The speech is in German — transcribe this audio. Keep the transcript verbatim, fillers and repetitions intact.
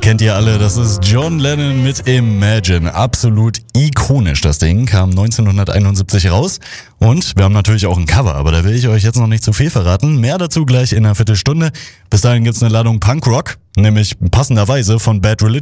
kennt ihr alle, das ist John Lennon mit Imagine. Absolut ikonisch, das Ding, kam neunzehnhunderteinundsiebzig raus. Und wir haben natürlich auch ein Cover, aber da will ich euch jetzt noch nicht zu viel verraten. Mehr dazu gleich in einer Viertelstunde. Bis dahin gibt's eine Ladung Punkrock, nämlich passenderweise von Bad Religion.